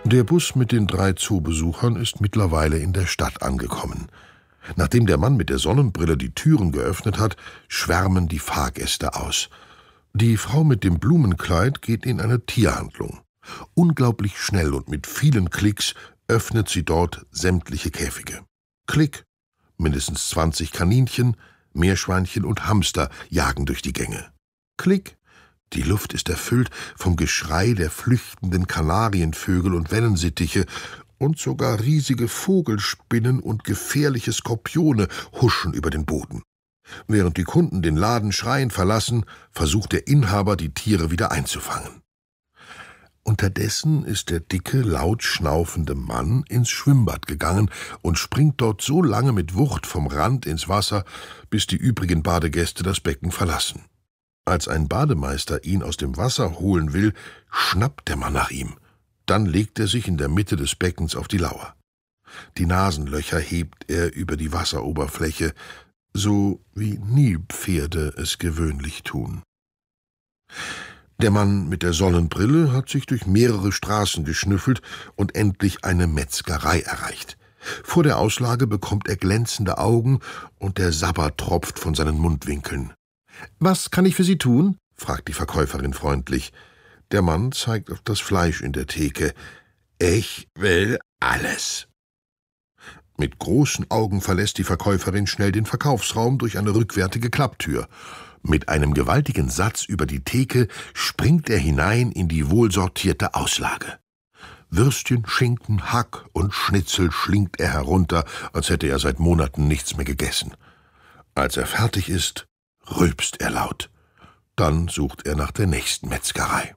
Der Bus mit den 3 Zoobesuchern ist mittlerweile in der Stadt angekommen. Nachdem der Mann mit der Sonnenbrille die Türen geöffnet hat, schwärmen die Fahrgäste aus. Die Frau mit dem Blumenkleid geht in eine Tierhandlung. Unglaublich schnell und mit vielen Klicks öffnet sie dort sämtliche Käfige. Klick, mindestens 20 Kaninchen, Meerschweinchen und Hamster jagen durch die Gänge. Klick, die Luft ist erfüllt vom Geschrei der flüchtenden Kanarienvögel und Wellensittiche, und sogar riesige Vogelspinnen und gefährliche Skorpione huschen über den Boden. Während die Kunden den Laden schreiend verlassen, versucht der Inhaber, die Tiere wieder einzufangen. Unterdessen ist der dicke, laut schnaufende Mann ins Schwimmbad gegangen und springt dort so lange mit Wucht vom Rand ins Wasser, bis die übrigen Badegäste das Becken verlassen. Als ein Bademeister ihn aus dem Wasser holen will, schnappt der Mann nach ihm. Dann legt er sich in der Mitte des Beckens auf die Lauer. Die Nasenlöcher hebt er über die Wasseroberfläche, so wie Nilpferde es gewöhnlich tun. Der Mann mit der Sonnenbrille hat sich durch mehrere Straßen geschnüffelt und endlich eine Metzgerei erreicht. Vor der Auslage bekommt er glänzende Augen und der Sabber tropft von seinen Mundwinkeln. »Was kann ich für Sie tun?« fragt die Verkäuferin freundlich. Der Mann zeigt auf das Fleisch in der Theke. »Ich will alles.« Mit großen Augen verlässt die Verkäuferin schnell den Verkaufsraum durch eine rückwärtige Klapptür. Mit einem gewaltigen Satz über die Theke springt er hinein in die wohlsortierte Auslage. Würstchen, Schinken, Hack und Schnitzel schlingt er herunter, als hätte er seit Monaten nichts mehr gegessen. Als er fertig ist, rülpst er laut. Dann sucht er nach der nächsten Metzgerei.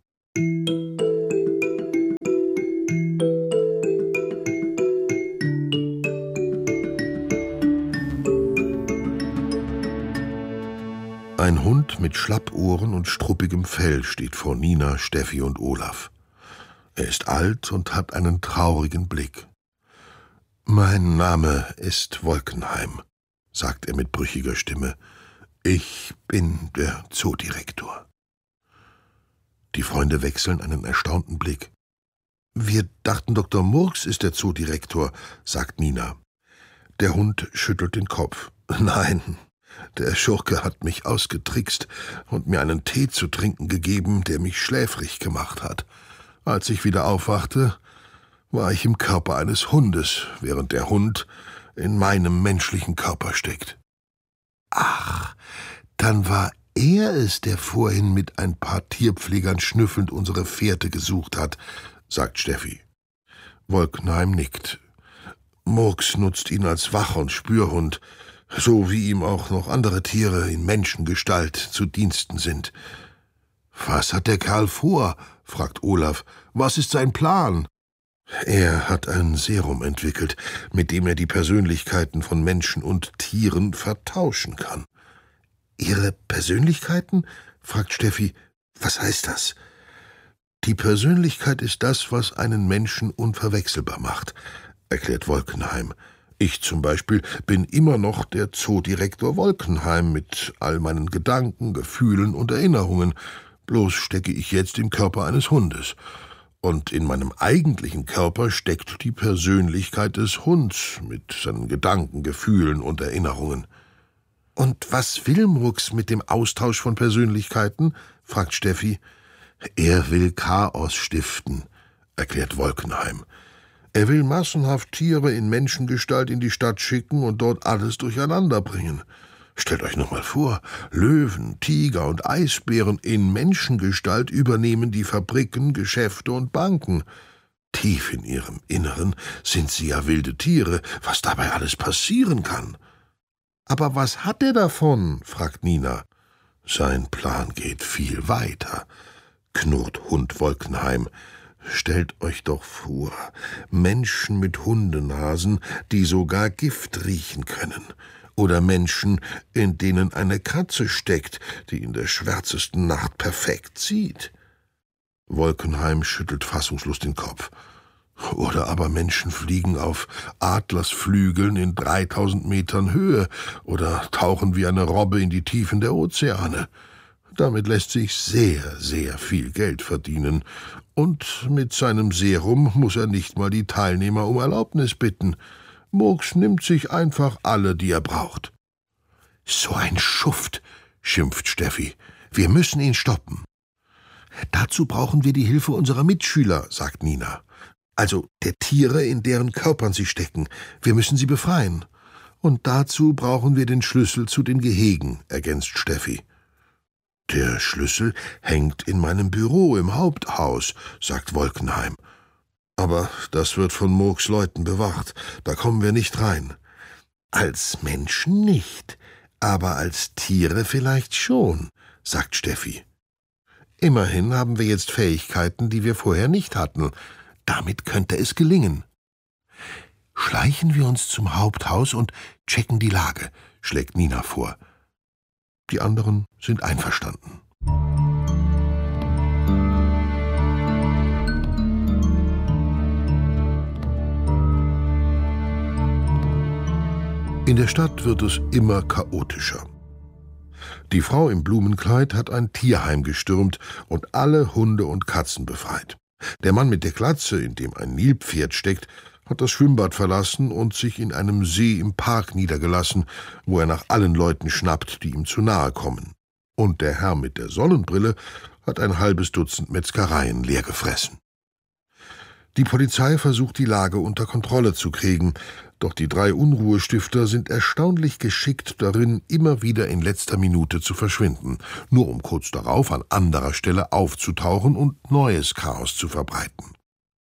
Ein Hund mit Schlappohren und struppigem Fell steht vor Nina, Steffi und Olaf. Er ist alt und hat einen traurigen Blick. »Mein Name ist Wolkenheim«, sagt er mit brüchiger Stimme. »Ich bin der Zoodirektor.« Die Freunde wechseln einen erstaunten Blick. »Wir dachten, Dr. Murks ist der Zoodirektor«, sagt Nina. Der Hund schüttelt den Kopf. »Nein, der Schurke hat mich ausgetrickst und mir einen Tee zu trinken gegeben, der mich schläfrig gemacht hat. Als ich wieder aufwachte, war ich im Körper eines Hundes, während der Hund in meinem menschlichen Körper steckt.« »Ach, dann war er es, der vorhin mit ein paar Tierpflegern schnüffelnd unsere Fährte gesucht hat«, sagt Steffi. Wolkenheim nickt. »Murks nutzt ihn als Wach- und Spürhund, so wie ihm auch noch andere Tiere in Menschengestalt zu Diensten sind.« »Was hat der Kerl vor?« fragt Olaf. »Was ist sein Plan?« »Er hat ein Serum entwickelt, mit dem er die Persönlichkeiten von Menschen und Tieren vertauschen kann.« »Ihre Persönlichkeiten?« fragt Steffi. »Was heißt das?« »Die Persönlichkeit ist das, was einen Menschen unverwechselbar macht«, erklärt Wolkenheim. »Ich zum Beispiel bin immer noch der Zoodirektor Wolkenheim mit all meinen Gedanken, Gefühlen und Erinnerungen. Bloß stecke ich jetzt im Körper eines Hundes. Und in meinem eigentlichen Körper steckt die Persönlichkeit des Hunds mit seinen Gedanken, Gefühlen und Erinnerungen.« »Und was will Murks mit dem Austausch von Persönlichkeiten?« fragt Steffi. »Er will Chaos stiften«, erklärt Wolkenheim. »Er will massenhaft Tiere in Menschengestalt in die Stadt schicken und dort alles durcheinander bringen. Stellt euch nur mal vor, Löwen, Tiger und Eisbären in Menschengestalt übernehmen die Fabriken, Geschäfte und Banken. Tief in ihrem Inneren sind sie ja wilde Tiere, was dabei alles passieren kann.« »Aber was hat er davon?« fragt Nina. »Sein Plan geht viel weiter«, knurrt Hund Wolkenheim. »Stellt euch doch vor, Menschen mit Hundenasen, die sogar Gift riechen können. Oder Menschen, in denen eine Katze steckt, die in der schwärzesten Nacht perfekt sieht.« Wolkenheim schüttelt fassungslos den Kopf. »Oder aber Menschen fliegen auf Adlersflügeln in 3000 Metern Höhe oder tauchen wie eine Robbe in die Tiefen der Ozeane. Damit lässt sich sehr, sehr viel Geld verdienen. Und mit seinem Serum muss er nicht mal die Teilnehmer um Erlaubnis bitten. Murks nimmt sich einfach alle, die er braucht. »So ein Schuft«, schimpft Steffi. »Wir müssen ihn stoppen.« »Dazu brauchen wir die Hilfe unserer Mitschüler«, sagt Nina. »Also der Tiere, in deren Körpern sie stecken. Wir müssen sie befreien.« »Und dazu brauchen wir den Schlüssel zu den Gehegen«, ergänzt Steffi. »Der Schlüssel hängt in meinem Büro im Haupthaus«, sagt Wolkenheim. »Aber das wird von Murks Leuten bewacht. Da kommen wir nicht rein.« »Als Menschen nicht, aber als Tiere vielleicht schon«, sagt Steffi. »Immerhin haben wir jetzt Fähigkeiten, die wir vorher nicht hatten. Damit könnte es gelingen.« »Schleichen wir uns zum Haupthaus und checken die Lage«, schlägt Nina vor. Die anderen sind einverstanden. In der Stadt wird es immer chaotischer. Die Frau im Blumenkleid hat ein Tierheim gestürmt und alle Hunde und Katzen befreit. Der Mann mit der Glatze, in dem ein Nilpferd steckt, hat das Schwimmbad verlassen und sich in einem See im Park niedergelassen, wo er nach allen Leuten schnappt, die ihm zu nahe kommen. Und der Herr mit der Sonnenbrille hat ein halbes Dutzend Metzgereien leer gefressen. Die Polizei versucht, die Lage unter Kontrolle zu kriegen, doch die 3 Unruhestifter sind erstaunlich geschickt darin, immer wieder in letzter Minute zu verschwinden, nur um kurz darauf an anderer Stelle aufzutauchen und neues Chaos zu verbreiten.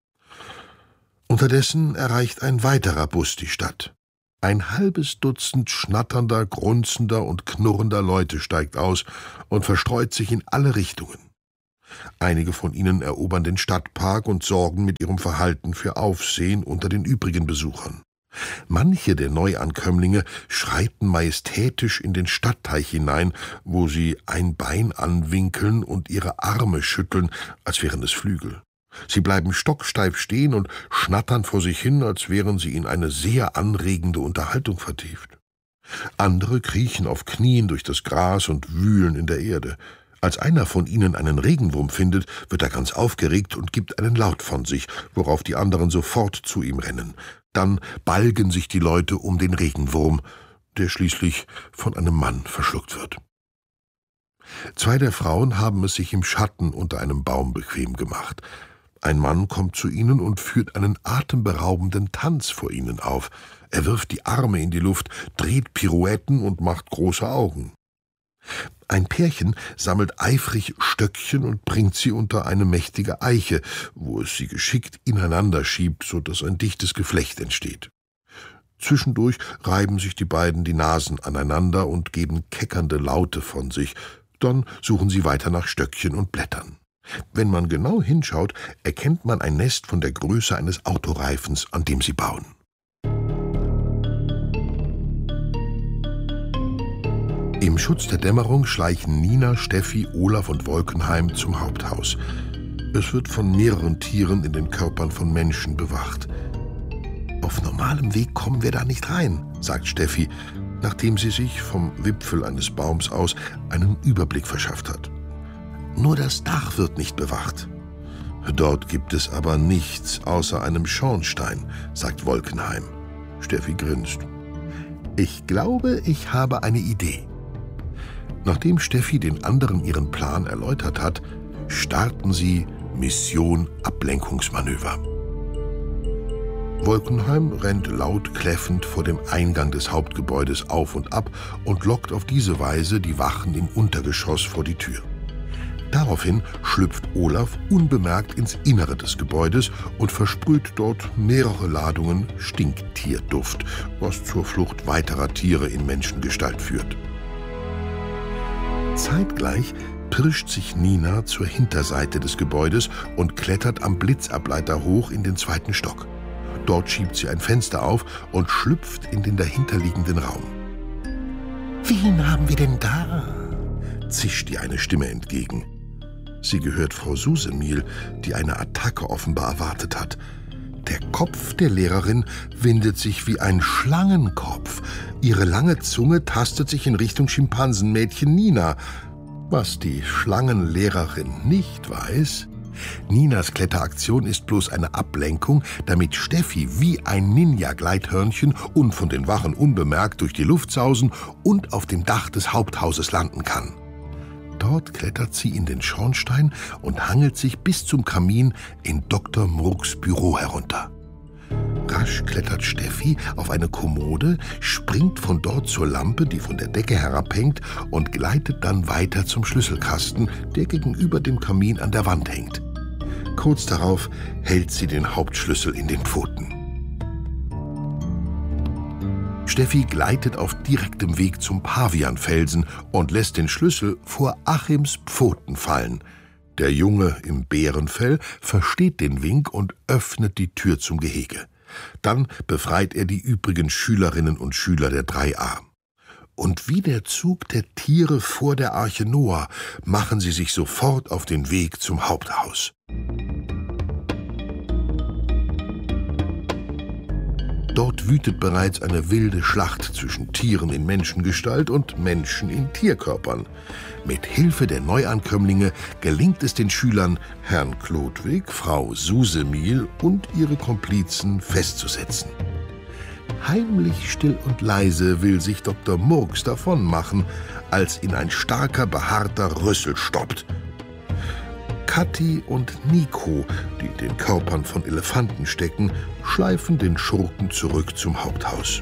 Unterdessen erreicht ein weiterer Bus die Stadt. Ein halbes Dutzend schnatternder, grunzender und knurrender Leute steigt aus und verstreut sich in alle Richtungen. Einige von ihnen erobern den Stadtpark und sorgen mit ihrem Verhalten für Aufsehen unter den übrigen Besuchern. Manche der Neuankömmlinge schreiten majestätisch in den Stadtteich hinein, wo sie ein Bein anwinkeln und ihre Arme schütteln, als wären es Flügel. Sie bleiben stocksteif stehen und schnattern vor sich hin, als wären sie in eine sehr anregende Unterhaltung vertieft. Andere kriechen auf Knien durch das Gras und wühlen in der Erde. Als einer von ihnen einen Regenwurm findet, wird er ganz aufgeregt und gibt einen Laut von sich, worauf die anderen sofort zu ihm rennen. Dann balgen sich die Leute um den Regenwurm, der schließlich von einem Mann verschluckt wird. 2 der Frauen haben es sich im Schatten unter einem Baum bequem gemacht. Ein Mann kommt zu ihnen und führt einen atemberaubenden Tanz vor ihnen auf. Er wirft die Arme in die Luft, dreht Pirouetten und macht große Augen. Ein Pärchen sammelt eifrig Stöckchen und bringt sie unter eine mächtige Eiche, wo es sie geschickt ineinander schiebt, so dass ein dichtes Geflecht entsteht. Zwischendurch reiben sich die beiden die Nasen aneinander und geben keckernde Laute von sich. Dann suchen sie weiter nach Stöckchen und Blättern. Wenn man genau hinschaut, erkennt man ein Nest von der Größe eines Autoreifens, an dem sie bauen. Im Schutz der Dämmerung schleichen Nina, Steffi, Olaf und Wolkenheim zum Haupthaus. Es wird von mehreren Tieren in den Körpern von Menschen bewacht. »Auf normalem Weg kommen wir da nicht rein«, sagt Steffi, nachdem sie sich vom Wipfel eines Baums aus einen Überblick verschafft hat. »Nur das Dach wird nicht bewacht.« »Dort gibt es aber nichts außer einem Schornstein«, sagt Wolkenheim. Steffi grinst. »Ich glaube, ich habe eine Idee.« Nachdem Steffi den anderen ihren Plan erläutert hat, starten sie Mission Ablenkungsmanöver. Wolkenheim rennt laut kläffend vor dem Eingang des Hauptgebäudes auf und ab und lockt auf diese Weise die Wachen im Untergeschoss vor die Tür. Daraufhin schlüpft Olaf unbemerkt ins Innere des Gebäudes und versprüht dort mehrere Ladungen Stinktierduft, was zur Flucht weiterer Tiere in Menschengestalt führt. Zeitgleich pirscht sich Nina zur Hinterseite des Gebäudes und klettert am Blitzableiter hoch in den 2. Stock. Dort schiebt sie ein Fenster auf und schlüpft in den dahinterliegenden Raum. »Wen haben wir denn da?« zischt ihr eine Stimme entgegen. Sie gehört Frau Susemihl, die eine Attacke offenbar erwartet hat. Der Kopf der Lehrerin windet sich wie ein Schlangenkopf. Ihre lange Zunge tastet sich in Richtung Schimpansenmädchen Nina. Was die Schlangenlehrerin nicht weiß: Ninas Kletteraktion ist bloß eine Ablenkung, damit Steffi wie ein Ninja-Gleithörnchen und von den Wachen unbemerkt durch die Luft sausen und auf dem Dach des Haupthauses landen kann. Dort klettert sie in den Schornstein und hangelt sich bis zum Kamin in Dr. Murks Büro herunter. Rasch klettert Steffi auf eine Kommode, springt von dort zur Lampe, die von der Decke herabhängt, und gleitet dann weiter zum Schlüsselkasten, der gegenüber dem Kamin an der Wand hängt. Kurz darauf hält sie den Hauptschlüssel in den Pfoten. Steffi gleitet auf direktem Weg zum Pavianfelsen und lässt den Schlüssel vor Achims Pfoten fallen. Der Junge im Bärenfell versteht den Wink und öffnet die Tür zum Gehege. Dann befreit er die übrigen Schülerinnen und Schüler der 3a. Und wie der Zug der Tiere vor der Arche Noah machen sie sich sofort auf den Weg zum Haupthaus. Dort wütet bereits eine wilde Schlacht zwischen Tieren in Menschengestalt und Menschen in Tierkörpern. Mit Hilfe der Neuankömmlinge gelingt es den Schülern, Herrn Chlodwig, Frau Susemihl und ihre Komplizen festzusetzen. Heimlich, still und leise will sich Dr. Murks davonmachen, als ihn ein starker, behaarter Rüssel stoppt. Kathi und Nico, die in den Körpern von Elefanten stecken, schleifen den Schurken zurück zum Haupthaus.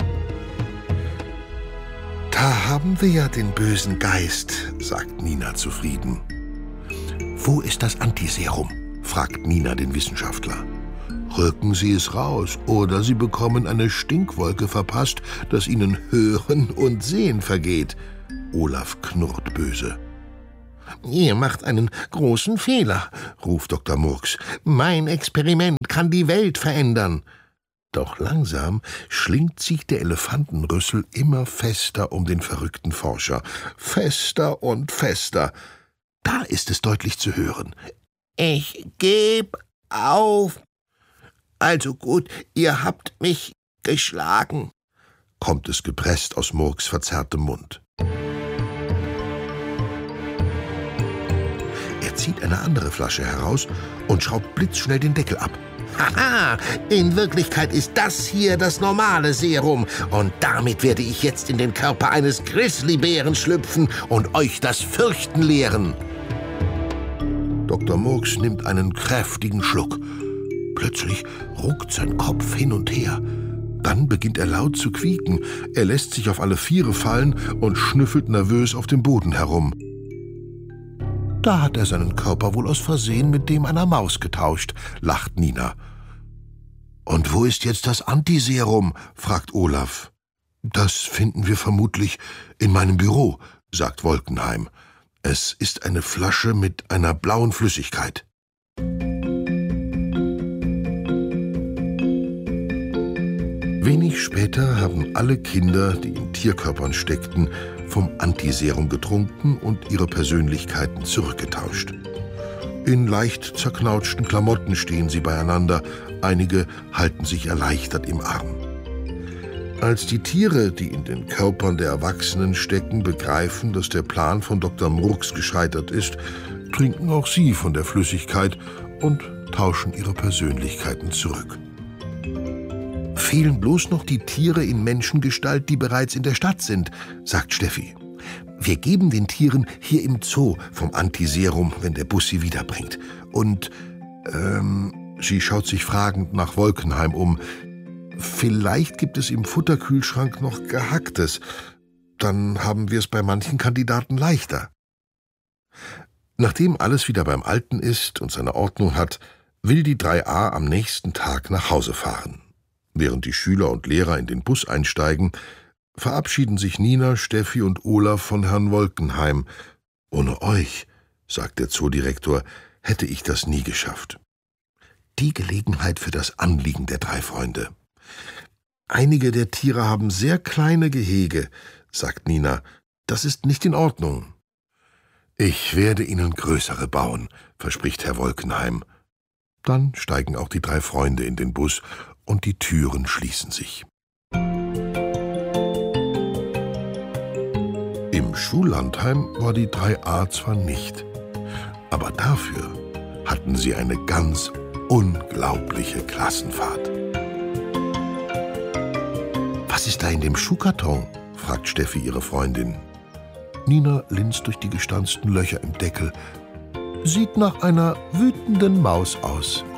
»Da haben wir ja den bösen Geist«, sagt Nina zufrieden. »Wo ist das Antiserum?« fragt Nina den Wissenschaftler. »Rücken Sie es raus, oder Sie bekommen eine Stinkwolke verpasst, dass Ihnen Hören und Sehen vergeht.« Olaf knurrt böse. »Ihr macht einen großen Fehler«, ruft Dr. Murks. »Mein Experiment kann die Welt verändern.« Doch langsam schlingt sich der Elefantenrüssel immer fester um den verrückten Forscher. Fester und fester. Da ist es deutlich zu hören. »Ich geb auf. Also gut, ihr habt mich geschlagen«, kommt es gepresst aus Murks verzerrtem Mund. Er zieht eine andere Flasche heraus und schraubt blitzschnell den Deckel ab. »Haha, in Wirklichkeit ist das hier das normale Serum. Und damit werde ich jetzt in den Körper eines Grizzlybären schlüpfen und euch das Fürchten lehren.« Dr. Murks nimmt einen kräftigen Schluck. Plötzlich ruckt sein Kopf hin und her. Dann beginnt er laut zu quieken. Er lässt sich auf alle Viere fallen und schnüffelt nervös auf dem Boden herum. Da hat er seinen Körper wohl aus Versehen mit dem einer Maus getauscht, lacht Nina. »Und wo ist jetzt das Antiserum?« fragt Olaf. »Das finden wir vermutlich in meinem Büro«, sagt Wolkenheim. »Es ist eine Flasche mit einer blauen Flüssigkeit.« Wenig später haben alle Kinder, die in Tierkörpern steckten, vom Antiserum getrunken und ihre Persönlichkeiten zurückgetauscht. In leicht zerknautschten Klamotten stehen sie beieinander, einige halten sich erleichtert im Arm. Als die Tiere, die in den Körpern der Erwachsenen stecken, begreifen, dass der Plan von Dr. Murks gescheitert ist, trinken auch sie von der Flüssigkeit und tauschen ihre Persönlichkeiten zurück. Fehlen bloß noch die Tiere in Menschengestalt, die bereits in der Stadt sind, sagt Steffi. Wir geben den Tieren hier im Zoo vom Antiserum, wenn der Bus sie wiederbringt. Und, sie schaut sich fragend nach Wolkenheim um. Vielleicht gibt es im Futterkühlschrank noch Gehacktes. Dann haben wir es bei manchen Kandidaten leichter. Nachdem alles wieder beim Alten ist und seine Ordnung hat, will die 3a am nächsten Tag nach Hause fahren. Während die Schüler und Lehrer in den Bus einsteigen, verabschieden sich Nina, Steffi und Olaf von Herrn Wolkenheim. »Ohne euch«, sagt der Zoodirektor, »hätte ich das nie geschafft.« Die Gelegenheit für das Anliegen der 3 Freunde. »Einige der Tiere haben sehr kleine Gehege«, sagt Nina. »Das ist nicht in Ordnung.« »Ich werde ihnen größere bauen«, verspricht Herr Wolkenheim. Dann steigen auch die 3 Freunde in den Bus und die Türen schließen sich. Im Im Schullandheim war die 3a zwar nicht, aber dafür hatten sie eine ganz unglaubliche Klassenfahrt. »Was ist da in dem Schuhkarton?« fragt Steffi ihre Freundin. Nina linst durch die gestanzten Löcher im Deckel. »Sieht nach einer wütenden Maus aus.«